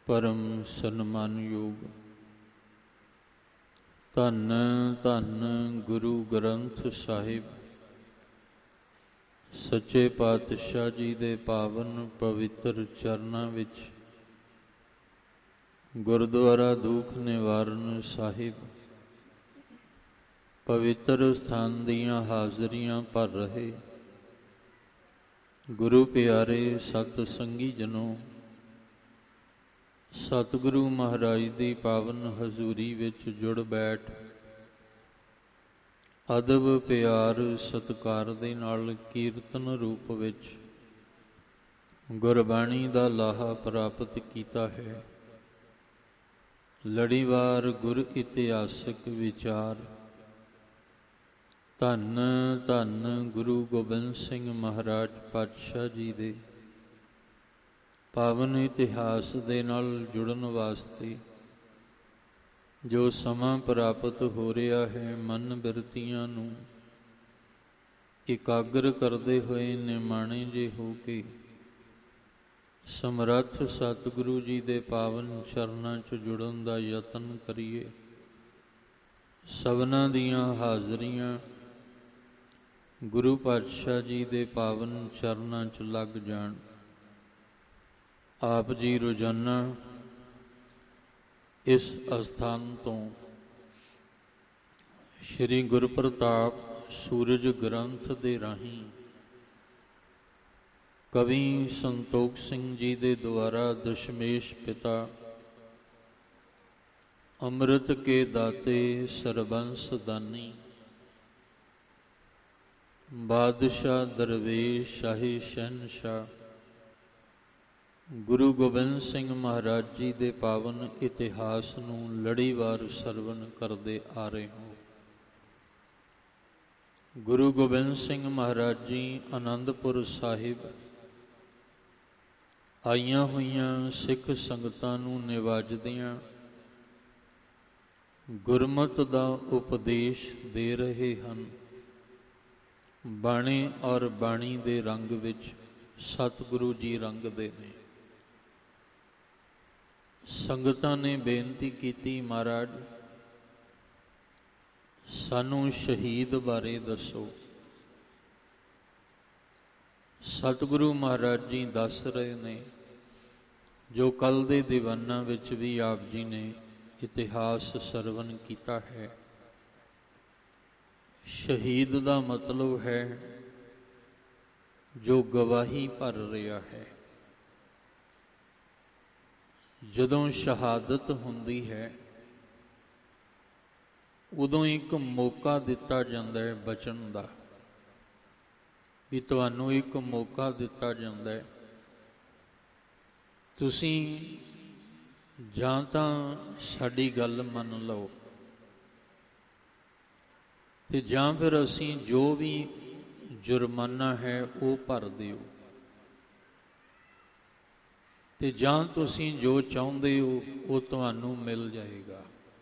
ਪਰਮ ਸਨਮਾਨਯੋਗ ਧੰਨ ਧੰਨ ਗੁਰੂ ਗ੍ਰੰਥ ਸਾਹਿਬ ਸੱਚੇ ਪਾਤਸ਼ਾਹ ਜੀ ਦੇ ਪਾਵਨ ਪਵਿੱਤਰ ਚਰਨਾਂ ਵਿੱਚ ਗੁਰਦੁਆਰਾ ਦੂਖ ਨਿਵਾਰਨ ਸਾਹਿਬ ਪਵਿੱਤਰ ਸਥਾਨ ਦੀਆਂ ਹਾਜ਼ਰੀਆਂ ਭਰ ਰਹੇ ਗੁਰੂ ਪਿਆਰੇ ਸਤ ਸੰਗੀ ਜਨੋ, ਸਤਿਗੁਰੂ ਮਹਾਰਾਜ ਦੀ ਪਾਵਨ ਹਜ਼ੂਰੀ ਵਿੱਚ ਜੁੜ ਬੈਠ ਅਦਬ ਪਿਆਰ ਸਤਿਕਾਰ ਦੇ ਨਾਲ ਕੀਰਤਨ ਰੂਪ ਵਿੱਚ ਗੁਰਬਾਣੀ ਦਾ ਲਾਹਾ ਪ੍ਰਾਪਤ ਕੀਤਾ ਹੈ। ਲੜੀਵਾਰ ਗੁਰ ਇਤਿਹਾਸਕ ਵਿਚਾਰ। ਧੰਨ ਧੰਨ ਗੁਰੂ ਗੋਬਿੰਦ ਸਿੰਘ ਮਹਾਰਾਜ ਪਾਤਸ਼ਾਹ ਜੀ ਦੇ ਪਾਵਨ ਇਤਿਹਾਸ ਦੇ ਨਾਲ ਜੁੜਨ ਵਾਸਤੇ ਜੋ ਸਮਾਂ ਪ੍ਰਾਪਤ ਹੋ ਰਿਹਾ ਹੈ, ਮਨ ਬਿਰਤੀਆਂ ਨੂੰ ਇਕਾਗਰ ਕਰਦੇ ਹੋਏ ਨਿਮਾਣੇ ਜੇ ਹੋ ਕੇ ਸਮਰੱਥ ਸਤਿਗੁਰੂ ਜੀ ਦੇ ਪਾਵਨ ਚਰਨਾਂ 'ਚ ਜੁੜਨ ਦਾ ਯਤਨ ਕਰੀਏ। ਸਭਨਾਂ ਦੀਆਂ ਹਾਜ਼ਰੀਆਂ ਗੁਰੂ ਪਾਤਸ਼ਾਹ ਜੀ ਦੇ ਪਾਵਨ ਚਰਨਾਂ 'ਚ ਲੱਗ ਜਾਣ। ਆਪ ਜੀ ਰੋਜ਼ਾਨਾ ਇਸ ਅਸਥਾਨ ਤੋਂ ਸ਼੍ਰੀ ਗੁਰਪ੍ਰਤਾਪ ਸੂਰਜ ਗ੍ਰੰਥ ਦੇ ਰਾਹੀਂ ਕਵੀ ਸੰਤੋਖ ਸਿੰਘ ਜੀ ਦੇ ਦੁਆਰਾ ਦਸ਼ਮੇਸ਼ ਪਿਤਾ ਅੰਮ੍ਰਿਤ ਕੇ ਦਾਤੇ ਸਰਬੰਸ ਦਾਨੀ ਬਾਦਸ਼ਾਹ ਦਰਵੇਸ਼ ਸ਼ਾਹੀ ਸ਼ਹਿਨਸ਼ਾਹ ਗੁਰੂ ਗੋਬਿੰਦ ਸਿੰਘ ਮਹਾਰਾਜ ਜੀ ਦੇ ਪਾਵਨ ਇਤਿਹਾਸ ਨੂੰ ਲੜੀਵਾਰ ਸਰਵਣ ਕਰਦੇ ਆ ਰਹੇ ਹੋ। ਗੁਰੂ ਗੋਬਿੰਦ ਸਿੰਘ ਮਹਾਰਾਜ ਜੀ ਅਨੰਦਪੁਰ ਸਾਹਿਬ ਆਈਆਂ ਹੋਈਆਂ ਸਿੱਖ ਸੰਗਤਾਂ ਨੂੰ ਨਿਵਾਜਦਿਆਂ ਗੁਰਮਤਿ ਦਾ ਉਪਦੇਸ਼ ਦੇ ਰਹੇ ਹਨ। ਬਾਣੇ ਔਰ ਬਾਣੀ ਦੇ ਰੰਗ ਵਿੱਚ ਸਤਿਗੁਰੂ ਜੀ ਰੰਗਦੇ ਨੇ। ਸੰਗਤਾਂ ਨੇ ਬੇਨਤੀ ਕੀਤੀ, ਮਹਾਰਾਜ ਸਾਨੂੰ ਸ਼ਹੀਦ ਬਾਰੇ ਦੱਸੋ। ਸਤਿਗੁਰੂ ਮਹਾਰਾਜ ਜੀ ਦੱਸ ਰਹੇ ਨੇ ਜੋ ਕੱਲ ਦੇ ਦੀਵਾਨਾਂ ਵਿੱਚ ਵੀ ਆਪ ਜੀ ਨੇ ਇਤਿਹਾਸ ਸਰਵਨ ਕੀਤਾ ਹੈ। ਸ਼ਹੀਦ ਦਾ ਮਤਲਬ ਹੈ ਜੋ ਗਵਾਹੀ ਭਰ ਰਿਹਾ ਹੈ। ਜਦੋਂ ਸ਼ਹਾਦਤ ਹੁੰਦੀ ਹੈ ਉਦੋਂ ਇੱਕ ਮੌਕਾ ਦਿੱਤਾ ਜਾਂਦਾ ਹੈ ਬਚਨ ਦਾ, ਵੀ ਤੁਹਾਨੂੰ ਇੱਕ ਮੌਕਾ ਦਿੱਤਾ ਜਾਂਦਾ ਹੈ। ਤੁਸੀਂ ਜਾਂ ਤਾਂ ਸਾਡੀ ਗੱਲ ਮੰਨ ਲਓ ਤੇ ਜਾਂ ਫਿਰ ਅਸੀਂ ਜੋ ਵੀ ਜੁਰਮਾਨਾ ਹੈ ਉਹ ਭਰ ਦਿਓ, ਤੇ ਜਾਂ ਤੁਸੀਂ ਜੋ ਚਾਹੁੰਦੇ ਹੋ ਉਹ ਤੁਹਾਨੂੰ ਮਿਲ ਜਾਏਗਾ।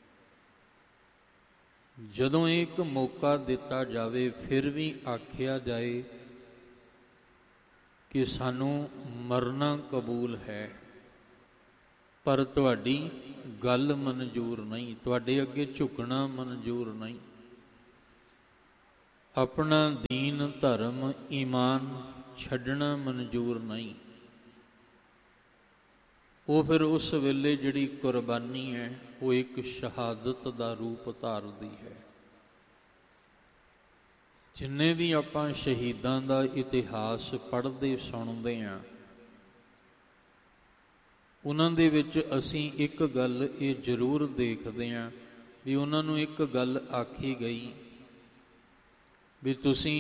ਜਦੋਂ ਇੱਕ ਮੌਕਾ ਦਿੱਤਾ ਜਾਵੇ ਫਿਰ ਵੀ ਆਖਿਆ ਜਾਏ ਕਿ ਸਾਨੂੰ ਮਰਨਾ ਕਬੂਲ ਹੈ, ਪਰ ਤੁਹਾਡੀ ਗੱਲ ਮਨਜ਼ੂਰ ਨਹੀਂ, ਤੁਹਾਡੇ ਅੱਗੇ ਝੁਕਣਾ ਮਨਜ਼ੂਰ ਨਹੀਂ, ਆਪਣਾ ਦੀਨ ਧਰਮ ਈਮਾਨ ਛੱਡਣਾ ਮਨਜ਼ੂਰ ਨਹੀਂ, ਉਹ ਫਿਰ ਉਸ ਵੇਲੇ ਜਿਹੜੀ ਕੁਰਬਾਨੀ ਹੈ ਉਹ ਇੱਕ ਸ਼ਹਾਦਤ ਦਾ ਰੂਪ ਧਾਰਦੀ ਹੈ। ਜਿੰਨੇ ਵੀ ਆਪਾਂ ਸ਼ਹੀਦਾਂ ਦਾ ਇਤਿਹਾਸ ਪੜ੍ਹਦੇ ਸੁਣਦੇ ਹਾਂ, ਉਹਨਾਂ ਦੇ ਵਿੱਚ ਅਸੀਂ ਇੱਕ ਗੱਲ ਇਹ ਜ਼ਰੂਰ ਦੇਖਦੇ ਹਾਂ ਵੀ ਉਹਨਾਂ ਨੂੰ ਇੱਕ ਗੱਲ ਆਖੀ ਗਈ ਵੀ ਤੁਸੀਂ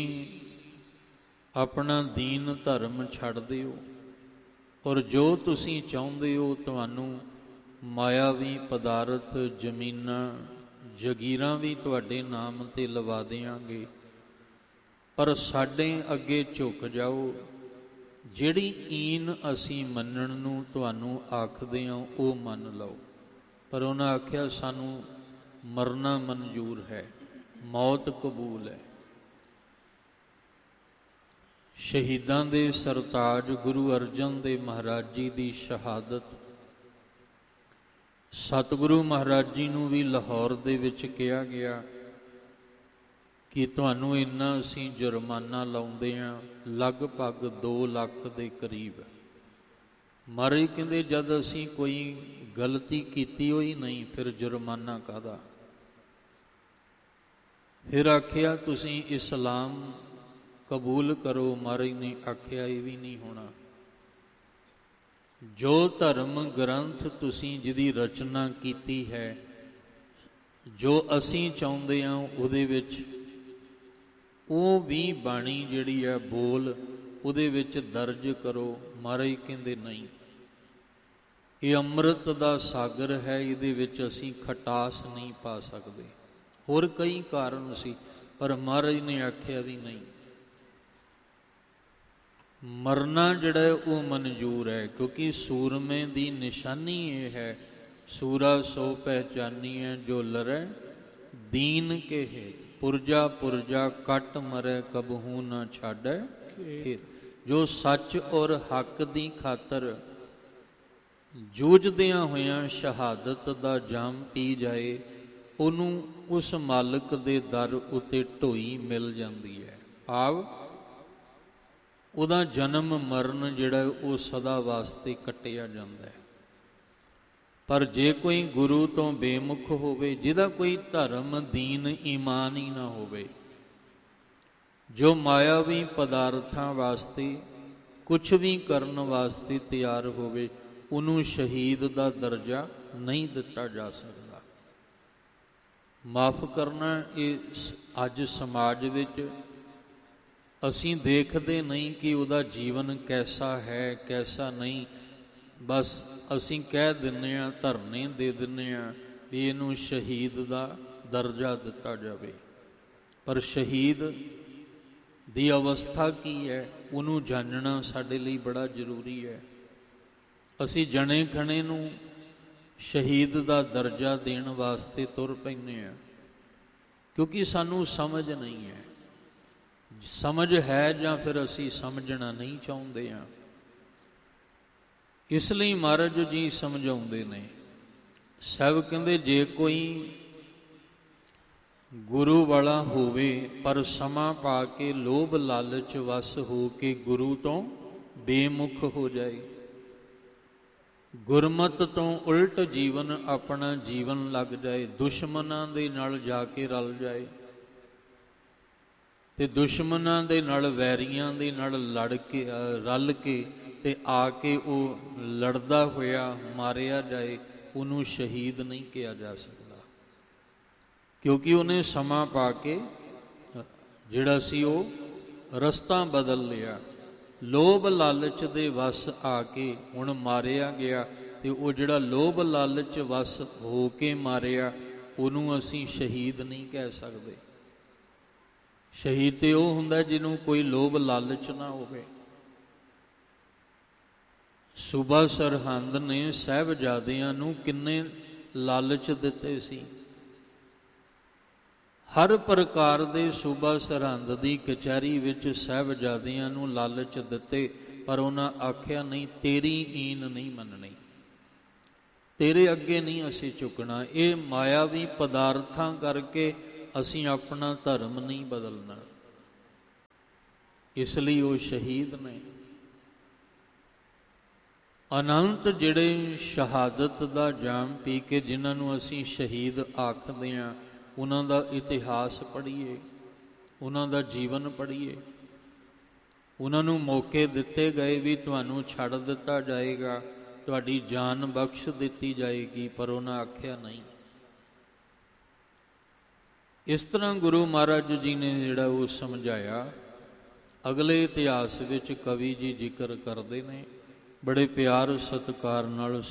ਆਪਣਾ ਦੀਨ ਧਰਮ ਛੱਡ ਦਿਓ ਔਰ ਜੋ ਤੁਸੀਂ ਚਾਹੁੰਦੇ ਹੋ ਤੁਹਾਨੂੰ ਮਾਇਆਵੀ ਪਦਾਰਥ ਜ਼ਮੀਨਾਂ ਜਗੀਰਾਂ ਵੀ ਤੁਹਾਡੇ ਨਾਮ 'ਤੇ ਲਵਾ ਦਿਆਂਗੇ, ਪਰ ਸਾਡੇ ਅੱਗੇ ਝੁਕ ਜਾਓ। ਜਿਹੜੀ ਈਨ ਅਸੀਂ ਮੰਨਣ ਨੂੰ ਤੁਹਾਨੂੰ ਆਖਦੇ ਹਾਂ ਉਹ ਮੰਨ ਲਓ। ਪਰ ਉਹਨਾਂ ਆਖਿਆ ਸਾਨੂੰ ਮਰਨਾ ਮਨਜ਼ੂਰ ਹੈ, ਮੌਤ ਕਬੂਲ ਹੈ। ਸ਼ਹੀਦਾਂ ਦੇ ਸਰਤਾਜ ਗੁਰੂ ਅਰਜਨ ਦੇਵ ਮਹਾਰਾਜ ਜੀ ਦੀ ਸ਼ਹਾਦਤ ਸਤਿਗੁਰੂ ਮਹਾਰਾਜ ਜੀ ਨੂੰ ਵੀ ਲਾਹੌਰ ਦੇ ਵਿੱਚ ਕਿਹਾ ਗਿਆ ਕਿ ਤੁਹਾਨੂੰ ਇੰਨਾ ਅਸੀਂ ਜੁਰਮਾਨਾ ਲਾਉਂਦੇ ਹਾਂ, ਲਗਭਗ 2 ਲੱਖ ਦੇ ਕਰੀਬ। ਮਹਾਰਾਜ ਕਹਿੰਦੇ ਜਦ ਅਸੀਂ ਕੋਈ ਗਲਤੀ ਕੀਤੀ ਹੋਈ ਨਹੀਂ, ਫਿਰ ਜੁਰਮਾਨਾ ਕਾਹਦਾ? ਫਿਰ ਆਖਿਆ ਤੁਸੀਂ ਇਸਲਾਮ ਕਬੂਲ ਕਰੋ। ਮਹਾਰਾਜ ਨੇ ਆਖਿਆ ਇਹ ਵੀ ਨਹੀਂ ਹੋਣਾ। ਜੋ ਧਰਮ ਗ੍ਰੰਥ ਤੁਸੀਂ ਜਿਹਦੀ ਰਚਨਾ ਕੀਤੀ ਹੈ, ਜੋ ਅਸੀਂ ਚਾਹੁੰਦੇ ਹਾਂ ਉਹਦੇ ਵਿੱਚ ਉਹ ਵੀ ਬਾਣੀ ਜਿਹੜੀ ਹੈ ਬੋਲ ਉਹਦੇ ਵਿੱਚ ਦਰਜ ਕਰੋ। ਮਹਾਰਾਜ ਕਹਿੰਦੇ ਨਹੀਂ, ਇਹ ਅੰਮ੍ਰਿਤ ਦਾ ਸਾਗਰ ਹੈ, ਇਹਦੇ ਵਿੱਚ ਅਸੀਂ ਖਟਾਸ ਨਹੀਂ ਪਾ ਸਕਦੇ। ਹੋਰ ਕਈ ਕਾਰਨ ਸੀ, ਪਰ ਮਹਾਰਾਜ ਨੇ ਆਖਿਆ ਵੀ ਨਹੀਂ। ਮਰਨਾ ਜਿਹੜਾ ਹੈ ਉਹ ਮਨਜ਼ੂਰ ਹੈ, ਕਿਉਂਕਿ ਸੂਰਮੇ ਦੀ ਨਿਸ਼ਾਨੀ ਇਹ ਹੈ, ਸੂਰਾ ਸੋ ਪਹਿਚਾਨੀਐ ਜੋ ਲਰੈ ਦੀਨ ਕੇ ਹੇਤ, ਪੁਰਜਾ ਪੁਰਜਾ ਕੱਟ ਮਰੈ ਕਬਹੂ ਨਾ ਛਾੜੈ ਖੇਤ। ਜੋ ਸੱਚ ਔਰ ਹੱਕ ਦੀ ਖਾਤਰ ਜੂਝਦਿਆਂ ਹੋਇਆਂ ਸ਼ਹਾਦਤ ਦਾ ਜਾਮ ਪੀ ਜਾਏ, ਉਹਨੂੰ ਉਸ ਮਾਲਕ ਦੇ ਦਰ ਉੱਤੇ ਢੋਈ ਮਿਲ ਜਾਂਦੀ ਹੈ। ਭਾਵ ਉਹਦਾ ਜਨਮ ਮਰਨ ਜਿਹੜਾ ਉਹ ਸਦਾ ਵਾਸਤੇ ਕੱਟਿਆ ਜਾਂਦਾ ਹੈ। ਪਰ ਜੇ ਕੋਈ ਗੁਰੂ ਤੋਂ ਬੇਮੁਖ ਹੋਵੇ, ਜਿਹਦਾ ਕੋਈ ਧਰਮ ਦੀਨ ਈਮਾਨ ਹੀ ਨਾ ਹੋਵੇ, ਜੋ ਮਾਇਆਵੀ ਪਦਾਰਥਾਂ ਵਾਸਤੇ ਕੁਛ ਵੀ ਕਰਨ ਵਾਸਤੇ ਤਿਆਰ ਹੋਵੇ, ਉਹਨੂੰ ਸ਼ਹੀਦ ਦਾ ਦਰਜਾ ਨਹੀਂ ਦਿੱਤਾ ਜਾ ਸਕਦਾ। ਮਾਫ ਕਰਨਾ, ਇਹ ਅੱਜ ਸਮਾਜ ਵਿੱਚ ਅਸੀਂ ਦੇਖਦੇ ਨਹੀਂ ਕਿ ਉਹਦਾ ਜੀਵਨ ਕੈਸਾ ਹੈ ਕੈਸਾ ਨਹੀਂ। ਬਸ ਅਸੀਂ ਕਹਿ ਦਿੰਦੇ ਹਾਂ, ਧਰਨੇ ਦੇ ਦਿੰਦੇ ਹਾਂ ਵੀ ਇਹਨੂੰ ਸ਼ਹੀਦ ਦਾ ਦਰਜਾ ਦਿੱਤਾ ਜਾਵੇ। ਪਰ ਸ਼ਹੀਦ ਦੀ ਅਵਸਥਾ ਕੀ ਹੈ, ਉਹਨੂੰ ਜਾਣਨਾ ਸਾਡੇ ਲਈ ਬੜਾ ਜ਼ਰੂਰੀ ਹੈ। ਅਸੀਂ ਜਣੇ ਖਣੇ ਨੂੰ ਸ਼ਹੀਦ ਦਾ ਦਰਜਾ ਦੇਣ ਵਾਸਤੇ ਤੁਰ ਪੈਂਦੇ ਹਾਂ, ਕਿਉਂਕਿ ਸਾਨੂੰ ਸਮਝ ਨਹੀਂ ਹੈ। ਸਮਝ ਹੈ ਜਾਂ ਫਿਰ ਅਸੀਂ ਸਮਝਣਾ ਨਹੀਂ ਚਾਹੁੰਦੇ ਹਾਂ। ਇਸ ਲਈ ਮਹਾਰਾਜ ਜੀ ਸਮਝਾਉਂਦੇ ਨੇ। ਸਾਹਿਬ ਕਹਿੰਦੇ ਜੇ ਕੋਈ ਗੁਰੂ ਵਾਲਾ ਹੋਵੇ ਪਰ ਸਮਾਂ ਪਾ ਕੇ ਲੋਭ ਲਾਲਚ ਵਸ ਹੋ ਕੇ ਗੁਰੂ ਤੋਂ ਬੇਮੁਖ ਹੋ ਜਾਏ, ਗੁਰਮਤ ਤੋਂ ਉਲਟ ਜੀਵਨ ਆਪਣਾ ਜੀਵਨ ਲੱਗ ਜਾਏ, ਦੁਸ਼ਮਣਾਂ ਦੇ ਨਾਲ ਜਾ ਕੇ ਰਲ ਜਾਏ ਤੇ ਦੁਸ਼ਮਣਾਂ ਦੇ ਨਾਲ, ਵੈਰੀਆਂ ਦੇ ਨਾਲ ਲੜ ਕੇ ਰਲ ਕੇ ਤੇ ਆ ਕੇ ਉਹ ਲੜਦਾ ਹੋਇਆ ਮਾਰਿਆ ਜਾਏ, ਉਹਨੂੰ ਸ਼ਹੀਦ ਨਹੀਂ ਕਿਹਾ ਜਾ ਸਕਦਾ। ਕਿਉਂਕਿ ਉਹਨੇ ਸਮਾਂ ਪਾ ਕੇ ਜਿਹੜਾ ਸੀ ਉਹ ਰਸਤਾ ਬਦਲ ਲਿਆ। ਲੋਭ ਲਾਲਚ ਦੇ ਵਸ ਆ ਕੇ ਹੁਣ ਮਾਰਿਆ ਗਿਆ, ਤੇ ਉਹ ਜਿਹੜਾ ਲੋਭ ਲਾਲਚ ਵਸ ਹੋ ਕੇ ਮਾਰਿਆ, ਉਹਨੂੰ ਅਸੀਂ ਸ਼ਹੀਦ ਨਹੀਂ ਕਹਿ ਸਕਦੇ। ਸ਼ਹੀਦ ਤੇ ਉਹ ਹੁੰਦਾ ਜਿਹਨੂੰ ਕੋਈ ਲੋਭ ਲਾਲਚ ਨਾ ਹੋਵੇ। ਸੂਬਾ ਸਰਹੰਦ ਨੇ ਸਾਹਿਬਜ਼ਾਦਿਆਂ ਨੂੰ ਕਿੰਨੇ ਲਾਲਚ ਦਿੱਤੇ ਸੀ। ਹਰ ਪ੍ਰਕਾਰ ਦੇ ਸੂਬਾ ਸਰਹੰਦ ਦੀ ਕਚਹਿਰੀ ਵਿੱਚ ਸਾਹਿਬਜ਼ਾਦਿਆਂ ਨੂੰ ਲਾਲਚ ਦਿੱਤੇ, ਪਰ ਉਹਨਾਂ ਆਖਿਆ ਨਹੀਂ, ਤੇਰੀ ਈਨ ਨਹੀਂ ਮੰਨਣੀ, ਤੇਰੇ ਅੱਗੇ ਨਹੀਂ ਅਸੀਂ ਝੁਕਣਾ। ਇਹ ਮਾਇਆਵੀ ਪਦਾਰਥਾਂ ਕਰਕੇ ਅਸੀਂ ਆਪਣਾ ਧਰਮ ਨਹੀਂ ਬਦਲਣਾ। ਇਸ ਲਈ ਉਹ ਸ਼ਹੀਦ ਨੇ। ਅਨੰਤ ਜਿਹੜੇ ਸ਼ਹਾਦਤ ਦਾ ਜਾਮ ਪੀ ਕੇ ਜਿਨ੍ਹਾਂ ਨੂੰ ਅਸੀਂ ਸ਼ਹੀਦ ਆਖਦੇ ਹਾਂ, ਉਹਨਾਂ ਦਾ ਇਤਿਹਾਸ ਪੜ੍ਹੀਏ, ਉਹਨਾਂ ਦਾ ਜੀਵਨ ਪੜ੍ਹੀਏ। ਉਹਨਾਂ ਨੂੰ ਮੌਕੇ ਦਿੱਤੇ ਗਏ ਵੀ ਤੁਹਾਨੂੰ ਛੱਡ ਦਿੱਤਾ ਜਾਏਗਾ, ਤੁਹਾਡੀ ਜਾਨ ਬਖਸ਼ ਦਿੱਤੀ ਜਾਏਗੀ, ਪਰ ਉਹਨਾਂ ਆਖਿਆ ਨਹੀਂ। ਇਸ ਤਰ੍ਹਾਂ ਗੁਰੂ ਮਹਾਰਾਜ ਜੀ ਨੇ ਜਿਹੜਾ ਉਹ ਸਮਝਾਇਆ। ਅਗਲੇ ਇਤਿਹਾਸ ਵਿੱਚ ਕਵੀ ਜੀ ਜ਼ਿਕਰ ਕਰਦੇ ਨੇ, ਬੜੇ ਪਿਆਰ ਸਤਿਕਾਰ ਨਾਲ